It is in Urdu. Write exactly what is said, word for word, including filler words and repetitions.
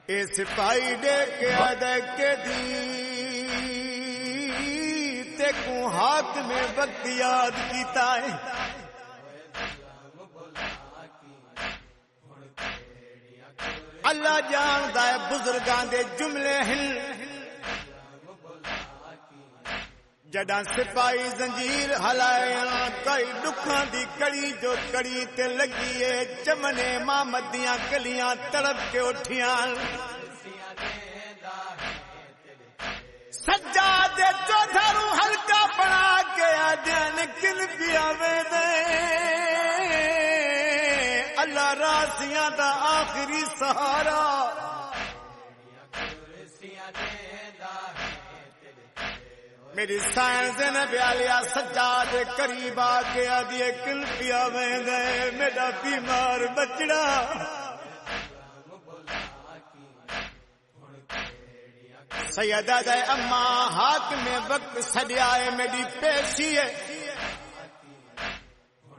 اے سپاہی دے کے ادے کے دی تے کو ہاتھ میں وقت یاد کیتا ہے اللہ جاندا ہے بزرگاں دے جملے ہیں جداں سپاہی زنجیر ہلایا کئی دکھاں دی کڑی جو کڑی تے لگی ہے چمنے محمد دیاں کلیاں تڑپ کے اٹھیاں سجاد چوتھارو ہلکا بنا کے آدھیان کن پیا ویندے اللہ راسیاں دا آخری سہارا میری سائنس نے بیالیا سجاد قریب آ کے آدھیے کل پیا ویندے میرا بیمار بچڑا سیدہ دے اما حاکم وقت سڈیا ہے میری پیشی ہے